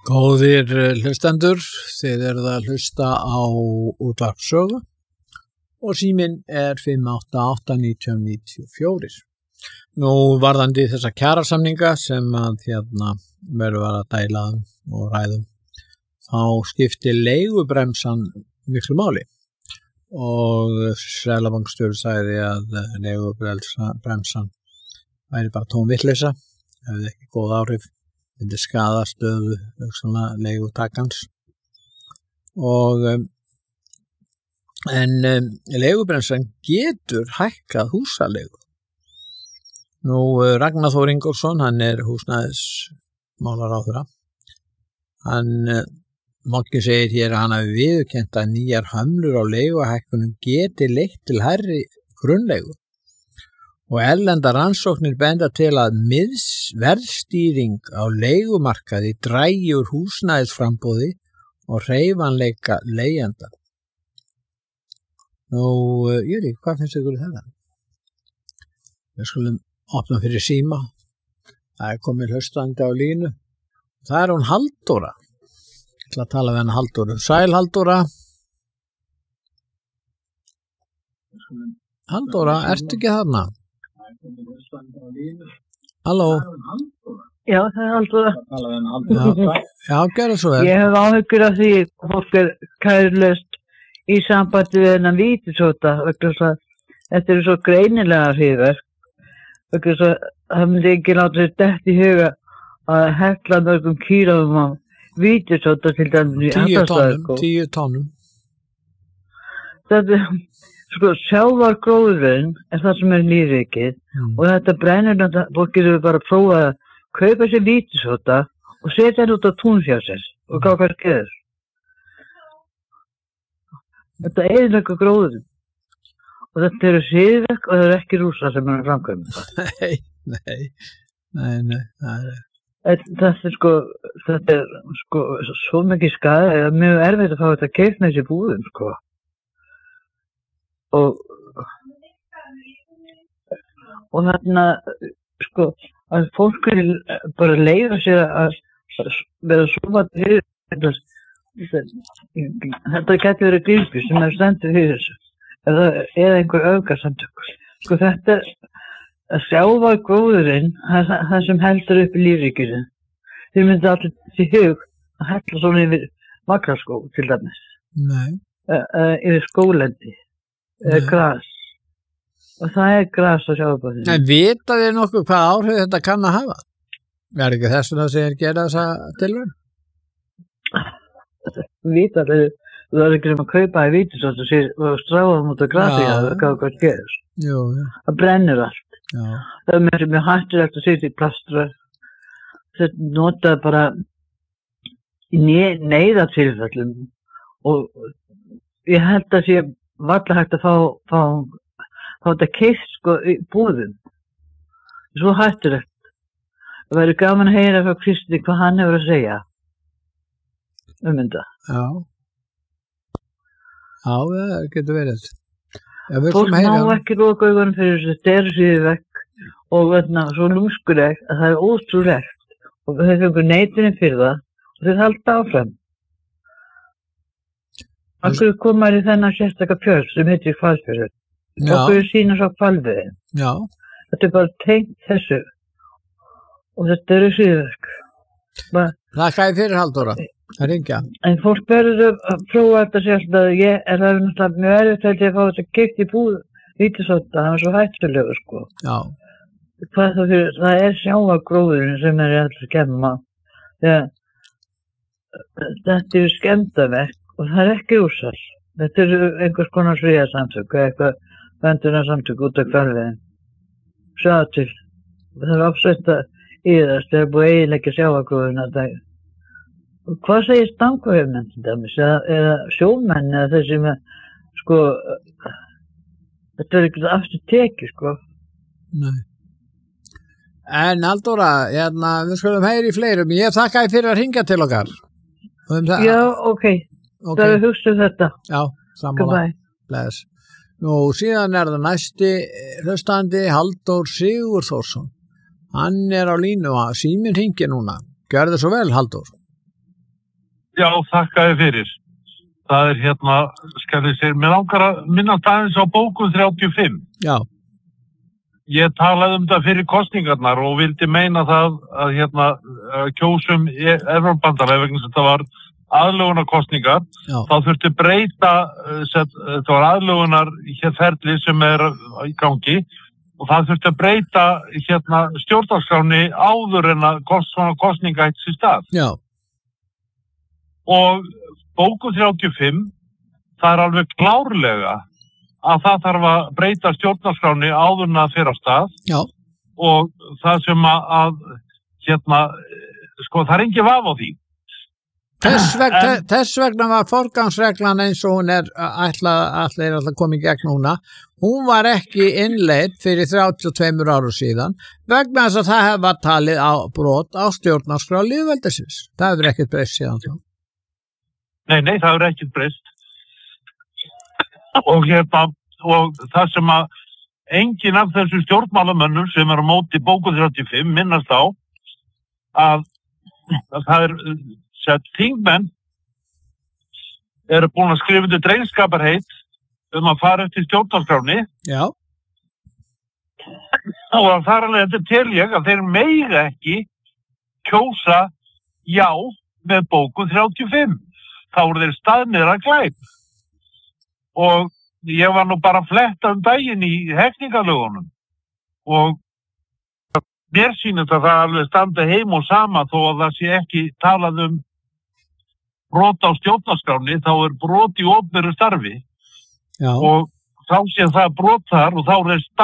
Góðir hlustendur, þið eruð að hlusta á Útvarp Sögu og síminn er 588-1994. Nú varðandi þessa kjarasamninga sem að verður að dæla og ræðum, þá skiptir leigubremsan miklu máli og Seðlabankastjóri sagði að leigubremsan væri bara tóm vitleysa, hefði ekki góð áhrif. Þetta skaða stöðu leigutakans en leigubremsan getur hækkað húsaleigu. Nú Ragnar Þór Ingólfsson, hann er húsnæðismálaráðherra. Hann Moggi segir hér að hann hafi viðurkennt að nýjar hömlur á leiguhækkunum geti leitt til hærri grunnleigu. Og erlendar rannsóknir benda til að verðstýring á leigumarkaði dragi úr húsnæðisframboði og hreyfanleika leigjenda. Nú, Júri, hvað finnst ykkur þetta? Við skulum opna fyrir síma. Það er komið hlustandi á línu. Það er hún Halldóra. Ég ætla að tala við hana Halldóru. Sæl Halldóra. Halldóra, ertu ekki þarna? Halló. Já, það er Halldóra. Já, gerðu svo vel. Ég hef áhyggjur af því að fólk er kærulaust í sambandi við þennan vítisóta vegna þess að þetta eru svo greinilega hryðverk vegna þess að það myndi ekki láta sér dett í huga að hella mörgum kílóum á vítisóta til dæmis í handastæðu. 10 tónum. Þetta sjávargróðurinn er það sem er lífrikið og þetta brennur fólk getur bara að prófa að kaupa sér vítisóta og setja henni út á tún hjá sér og gá hvað skeður. Þetta er eitthvað gróðurinn og þetta eru hryðverk og það eru ekki Rússar sem er að framkvæma það. Nei. Þetta er svo mikið skaði að mjög erfitt að fá þetta keypt með þessi búðum og þarna að fólk er bara að leyfa sér að vera svo fyrir þetta gæti verið Greenpeace sem er stendur fyrir þessu eða einhver öfgasamtök þetta að sjávargróðurinn það sem heldur upp í lífríkinu þeir myndi allir til hug að hella svona yfir makraskó til dæmis yfir skólendi eða gras og það er gras á sjávargróðurinn. En vita þið nokkuð hvað áhrif þetta kann að hafa? Er ekki þess vegna sem þeir gera þessa tilraun? Vita það er ekki sem að kaupa í vítisótt og stráða út af grasi að hvað gerist. Það brennur allt. Það er mjög hættulegt að setja í plastra. Þetta notaði bara í neyðartilfellum og ég held að sé varla hægt að fá þetta keypt í búðum. Svo hættulegt. Það væri gaman að heyra frá Kristi hvað hann hefur að segja þetta. Já, það getur verið. Fólk má ekki loka augunum fyrir þessu, þetta er hryðverk og svo lúmskulegt að það er ótrúlegt og þeir fengur neitunum fyrir það og þeir halda áfram. Akkur koma í þennan sérstaka fjörð sem heitir Hvalfjörður. Okkur sýna svo hvalveiðin. Já. Þetta er bara tengt þessu og þetta eru hryðverk. Þakka þér fyrir Halldóra. Það ringja. En fólk verður að prófa þetta sjálf það er náttúrulega mjög erfitt að fá þetta keypt í búð vítisóta, það er svo hættulegur Já. Það er sjávargróðurinn sem er allir skemma. Þetta eru skemmdarverk og það er ekki Rússar. Þetta eru einhvers konar friðarsamtök eða eitthvað verndunarsamtök út af hvalveiðin. Sjá til. Það er afsett að yðast þegar búið eiginleikja sjávargróðurinn að dag. Hvað segir stangveiðmenn til dæmis eða sjómenn eða þeir sem þetta er ekkert aftur tekið Nei. En Halldóra, við skulum heyra í fleirum. Ég þakka þér fyrir að hringja til okkar. Já, ok. Það er að hugsa þetta. Já, sammála. Bless. Nú, síðan er það næsti hlustandi Halldór Sigurþórsson. Hann er á línu og síminn hringir núna. Gjörðu svo vel, Halldór. Já, þakka þér fyrir. Það hérna, skal ég segja, mér langar að minnast aðeins á bókun 35. Já. Ég talaði það fyrir kosningarnar og vildi meina það að kjósum Evrópubandalagið vegna sem þetta var aðlögunarkosningar. Já. Þá þurfti breyta, þetta var aðlögunar ferli sem í gangi og það þurfti að breyta stjórnarskránni áður en að svona kosninga eitt sér stað. Já. Og bókun 35, það alveg klárlega að það þarf að breyta stjórnarskráni áður en að fyrir á stað. Já. Og það sem það er engin vafi á því. Þess vegna var forgangsreglan eins og hún ætla að koma í gegn núna. Hún var ekki innleidd fyrir 32 árum síðan vegna þess að það var talið á brot á stjórnarskrá lýðveldisins. Það hefur ekkert breyst síðan þá. Nei, það hefur ekkert breyst. Og það sem að enginn af þessu stjórnmálamönnum sem á móti bókun 35 minnast á að það þingmenn eru búin að skrifa undir drengskaparheit að fara eftir stjórnarskránni. Já. Og þar alveg þetta tel ég að þeir mega ekki kjósa já með bókun 35. Þá eru þeir staðnir að glæp. Og ég var nú bara að fletta daginn í hegningarlögunum og mér sýnist að það alveg standa heim og sama þó að það sé ekki talað brot á stjórnarskránni, þá brot í opinberu starfi. Já. Og þá sé það brot þar og þá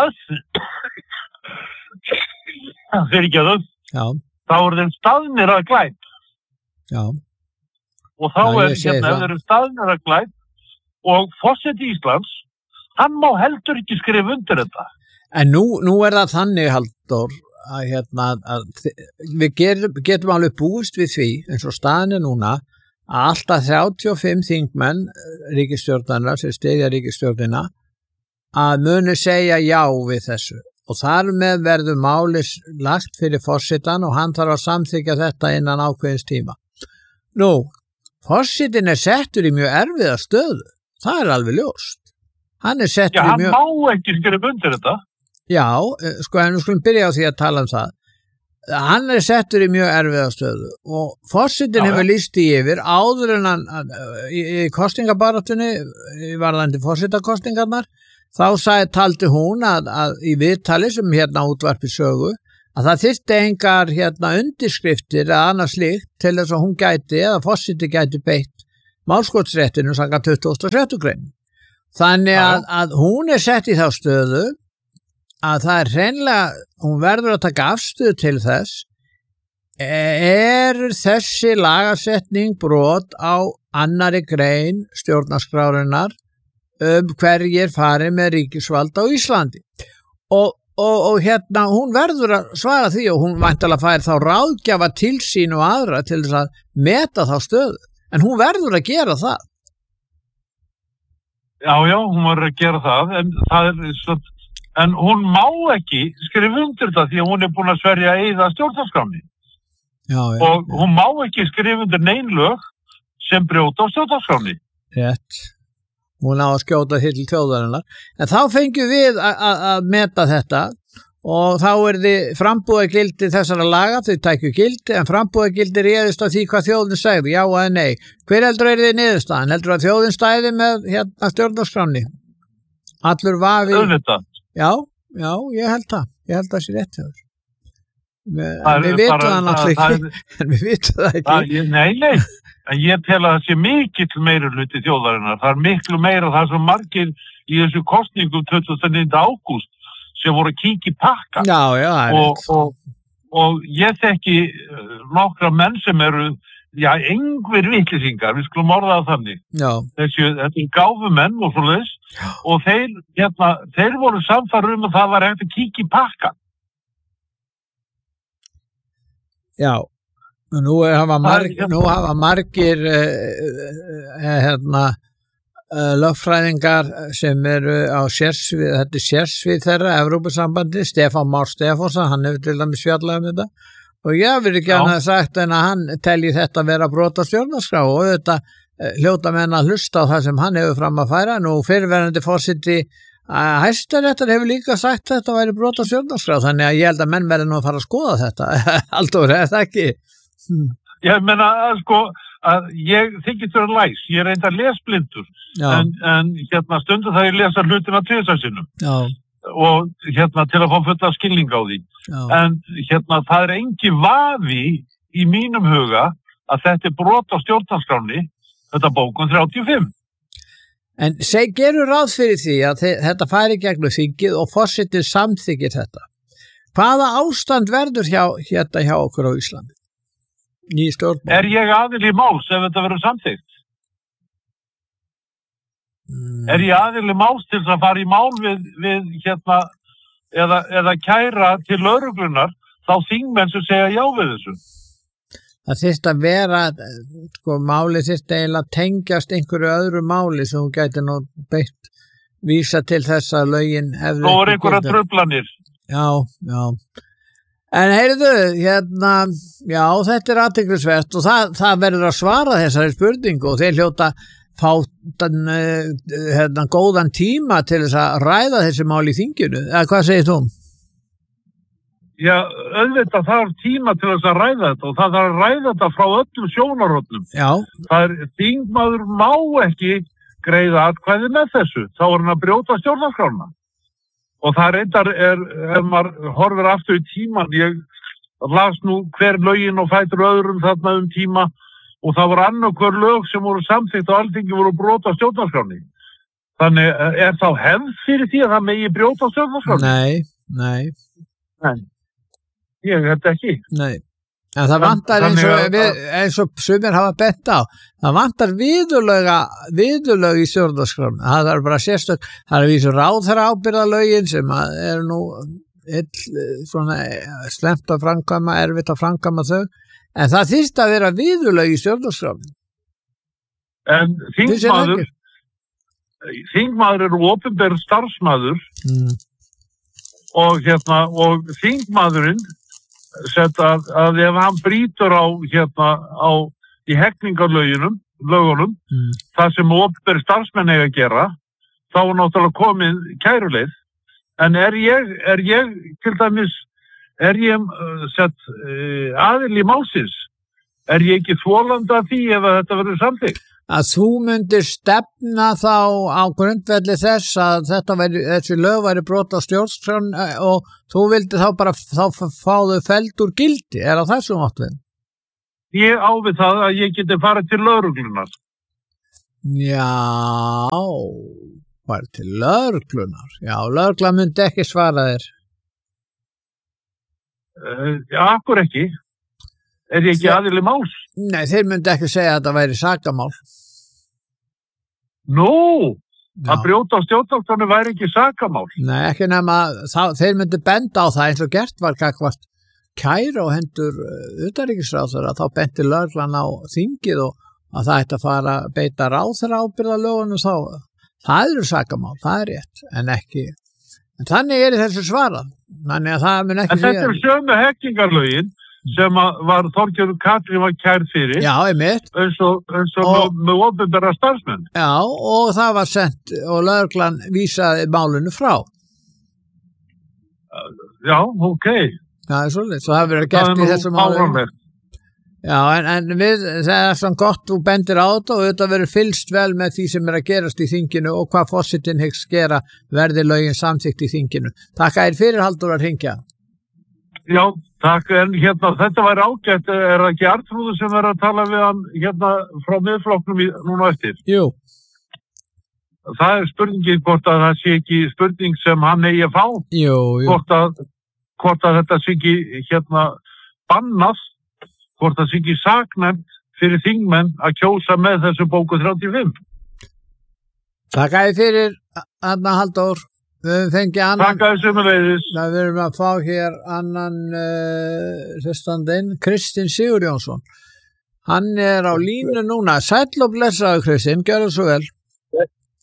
þá þeir staðnir að glæp. Já. Og þá ef þeir staðnir að glæp og forseti Íslands, hann má heldur ekki skrifa undir þetta. En nú það þannig, Halldór, að við getum alveg búist við því, eins og staðan núna, að alltaf 35 þingmenn ríkisstjórnarinnar sem styðja ríkisstjórnina að muni segja já við þessu. Og þar með verður mális lagt fyrir forsetan og hann þarf að samþykja þetta innan ákveðins tíma. Nú, forsetin settur í mjög erfiða stöðu. Það alveg ljóst. Hann settur í mjög... Já, hann má ekki skrifa undir þetta. Já, en við skulum byrja á því að tala það. Hann settur í mjög erfiða stöðu og forsetin hefur lýst í yfir áður en hann í kosningabaráttunni, varðandi forsetakosningarnar, þá taldi hún að í viðtali sem útvarpi sögu, að það þyrfti engar undirskriftir eða annað slíkt til þess að hún gæti eða forseti gæti beitt málskotsréttinu samkvæmt 23. grein. Þannig að hún sett í þá stöðu að það hreinlega, hún verður að taka afstöðu til þess, þessi lagasetning brot á annarri grein stjórnarskrárinnar hverjir fari með ríkisvald á Íslandi. Og hún verður að svara því og hún væntanlega fær þá ráðgjafa til sín og aðra til þess að meta þá stöðu. En hún verður að gera það. Já, hún verður að gera það, en hún má ekki skrifa undir þetta því að hún búin að sverja að eyða stjórnarskránni. Já. Og hún má ekki skrifa undir nein lög sem brjóta á stjórnarskránni. Rétt. Hún á að skjóta til þjóðarinnar. En þá fengjum við að meta þetta og þá þið frambúðagildi þessara laga, þau tækju gildi, en frambúðagildi réðist af því hvað þjóðin segði, já eða nei. Hver heldur þið niðurstaðan? Heldur að þjóðin stæði með stjórnarskránni? Allur vafi... Auðvitað. Já, ég held það. Ég held það sé rétt hjá þér. Við vitum það náttúrulega ekki, en við vitum það ekki. Nei, en ég tel að það sé mikill meira hluti þjóðarinnar. Það miklu meira það sem margir í þessu kosningu 29. ágúst sem voru að kíkja í pakka. Já, og ég þekki nokkra menn sem eru, engir vitleysingar, við skulum orða það þannig. Já. Þessi gáfumenn og svoleiðis, og þeir voru samfæður að það var eftir að kíkja í pakka. Já, nú hafa margir lögfræðingar sem eru á sérsvið, þetta sérsvið þeirra, Evrópusambandi, Stefán Már Stefánsson, hann hefur til dæmis fjallað þetta og ég vil ekki hann að sagt en að hann telji þetta vera brot á stjórnarskrá og þetta hljóta menn að hlusta á það sem hann hefur fram að færa. Nú fyrirverandi forseti Hæstaréttar hefur líka sagt þetta væri brot á stjórnarskrá, þannig að ég held að menn verði nú að fara að skoða þetta. Halldór, er það ekki? Ég meina að ég þykist vera læs, ég reyndar lesblindur, en stundum það ég lesa hlutina tvisvarsinnum. Já. Og til að fá fulla skilning á því. Já. En það engin vafi í mínum huga að þetta brot á stjórnarskránni, þetta bókun 35. En gerur ráð fyrir því að þetta færi gegnum þingið og forsetið samþykkir þetta. Hvaða ástand verður hjá okkur á Íslandi? Í stjórnmál? Er ég aðili í máls ef þetta verður samþykkt? Er ég aðili máls til að fara í mál við eða kæra til lögreglunar þá þingmenn sem segja já við þessu? Það þyrfti að vera, málið þyrfti eiginlega að tengjast einhverju öðru máli sem hún gæti nú beitt vísa til þess að lögin hefði... Nú er einhverja truflanir. Já. En heyrðu, já, þetta er athyglisvert og það verður að svara þessari spurningu og þeir hljóta fá góðan tíma til þess að ræða þessi mál í þinginu. Hvað segir þú? Já, auðvitað þarf tíma til þess að ræða þetta og það þarf að ræða þetta frá öllum sjónarhornum. Já. Þingmaður má ekki greiða atkvæði með þessu, þá er hann að brjóta stjórnarskrána. Og það reyndar ef maður horfir aftur í tíman, ég las nú hver lögin og fætur öðrum þarna tíma og það var annað hver lög sem voru samþykkt og Alþingi voru brjóta stjórnarskráni. Þannig þá hefð fyrir því að það megi brjóta stjórnarskráni? Nei. Ég held ekki. Nei, en það vantar eins og sumir hafa bent á, það vantar viðurlög í stjórnarskrám. Það er bara sérstök, það er vísu ráðherraábyrgðarlögin sem er nú svona slemt að framkvæma, erfitt að framkvæma þau, en það þyrfti að vera viðurlög í stjórnarskrám. En þingmaður er opinber starfsmaður og þingmaðurinn að ef hann brýtur í hegningarlögunum, það sem opinberir starfsmenn eiga að gera, þá er náttúrulega komið kæruleið. En er ég til dæmis, aðili í málsins? Er ég ekki þolandi af því ef þetta verður samþykkt? Að þú myndir stefna þá á grundvelli þess að þessi lög væri brot á stjórnarskrán og þú vildi þá bara fá þau felld úr gildi, er það þessum áttið? Ég ávið það að ég geti farið til lögreglunar. Já, farið til lögreglunar. Já, lögreglan myndi ekki svara þér. Já, akkur ekki. Er ég ekki aðili máls? Nei, þeir myndi ekki segja að þetta væri sakamál. Að brjóta á stjórnarskránni væri ekki sakamál. Nei, ekki nema, þeir myndi benda á það eins og gert var gagnvart kæra og hendur utanríkisráðherra, þá benti lögreglan á þingið og að það ætti að fara að beita ráðherraábyrgðarlögunum þá. Það eru sakamál, það er rétt, en ekki. En þannig er þessu svarað. Þannig að það mun ekki... En þetta er sömu hegningarlögin sem var Þorgerður Katrín var kærð fyrir. Já, einmitt. Eins og með opinbera starfsmenn. Já, og það var sent og lögreglan vísaði málinu frá. Já, ok. Það er svolítið, svo það verið gert í þessu málinu. Já, en það er svona gott, þú bendir á þetta og þetta verður fylgst vel með því sem er að gerast í þinginu og hvað forsetinn hyggst gera verði lögin samþykkt í þinginu. Takk að þér fyrir, Halldór, að hringja. Já, takk, en þetta væri ágætt, er það ekki Arnþrúður sem er að tala við hann frá miðflokknum núna eftir? Jú. Það er spurningin hvort að það sé ekki spurning sem hann eigi að fá. Jú. Hvort að þetta sé ekki bannast, hvort það sé ekki saknæmt fyrir þingmenn að kjósa með þessu bóku 35. Takk að þið fyrir, Anna Halldór. Við fengið annan... Takk að þið sömuleiðis. Það verðum að fá hér annan hlustandinn, Kristinn Sigurjónsson. Hann er á línu núna. Sæll og blessaðu, Kristinn, gjörðu svo vel.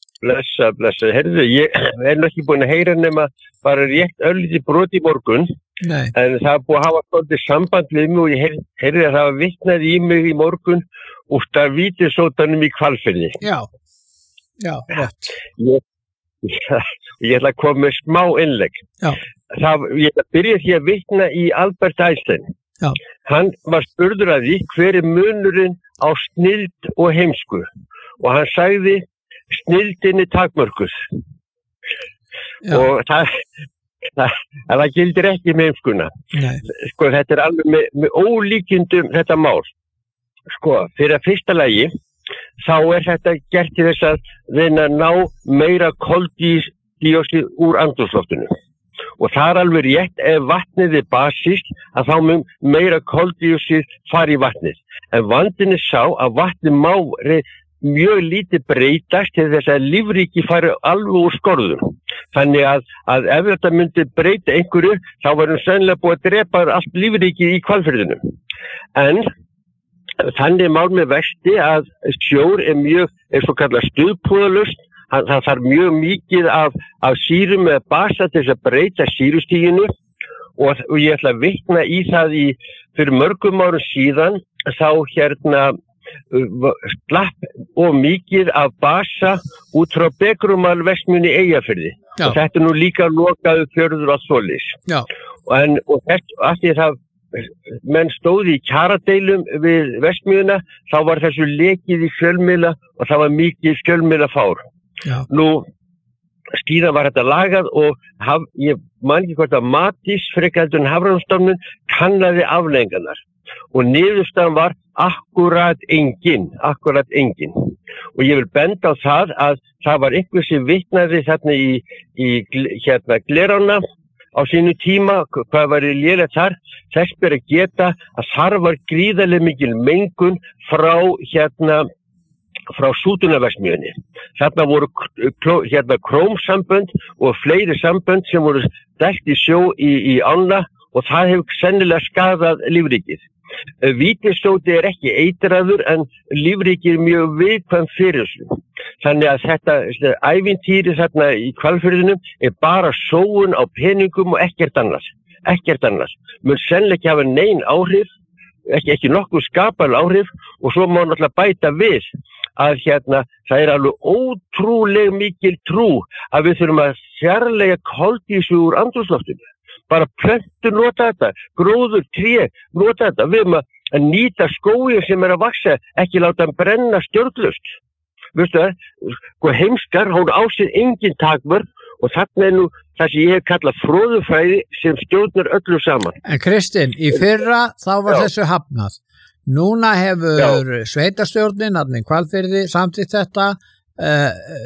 Blessa. Herðu, ég er ekki búin að heyra nema bara rétt örlítið brot í morgun. Nei. En það búið að hafa svolítið samband við mig og ég heyrði að það var vitnað í mig í morgun út af vítisótanum í Hvalfirði. Já, rétt. Ég ætla að koma með smá innlegg. Já. Ég ætla að byrja því að vitna í Albert Einstein. Já. Hann var spurður að því hver munurinn á snilld og heimsku og hann sagði snilldin takmörkuð. Já. Og það gildir ekki með heimskuna. Nei. Sko, þetta alveg með ólíkindum þetta mál. Sko, fyrir að fyrsta lagi þá þetta gert til þess að reyna að ná meira koldíoxíð úr andrúmsloftinu. Og það alveg rétt, ef vatnið basískt, að þá mun meira koldíoxíð fara í vatnið. En vandinn sá að vatnið má mjög lítið breytast til þess að lífríki fari alveg úr skorðum. Þannig að ef þetta myndi breyta einhverju, þá varum sennilega búið að drepa allt lífríki í Hvalfirðinum. En þannig mál með vexti að sjór er svo kallað stuðpúðalaust. Það þarf mjög mikið af sýrum eða basa til þess að breyta sýrustiginu og ég ætla að vitna í það fyrir mörgum árum síðan þá slapp og mikið af basa út frá Begrumarverksmiðjunni í Eyjafirði. Og þetta nú líka lokaðu fjörður á svoleiðis. Og þetta af því að menn stóði í kjaradeilum við verksmiðjuna, þá var þessu lekið í fjölmiðla og það var mikið fjölmiðlafár. Nú, skíðan var þetta lagað og ég man ekki hvort að Matís frekar en Hafrannsóknastofnun kannaði afleiðingarnar og niðurstaðan var akkurat engin. Og ég vil benda á það að það var einhver sem vitnaði þarna í Glerána á sínu tíma, hvað var lélegt þar, þess ber að geta að þar var gríðarlega mikil mengun frá sútunarverksmiðjunni. Þarna voru krómsambönd og fleiri sambönd sem voru dælt í sjó í ána og það hefur sennilega skadað lífríkið. Vítisóti ekki eitraður en lífríkið mjög viðkvæmt fyrir þessu. Þannig að þetta ævintýri þarna í Hvalfirðinum bara sóun á peningum og ekkert annars. Mun sennilega ekki hafa nein áhrif, ekki nokkuð skapaleg áhrif og svo má náttúrulega bæta við að það alveg ótrúlega mikil trú að við þurfum að fjarlægja koldíoxíð úr andrúmsloftinu. Bara plöntur nota þetta, gróður, tré nota þetta. Við erum að nýta skóginn sem að vaxa, ekki láta hann brenna stjórnlaust. Veistu það? Heimskar, hún á sér engin takmörk og þarna nú það sem ég hef kallað fróðufræði sem stjórnar öllu saman. En Kristinn, í fyrra þá var þessu hafnað. Núna hefur sveitarstjórnin, Hvalfirði, samþykkt þetta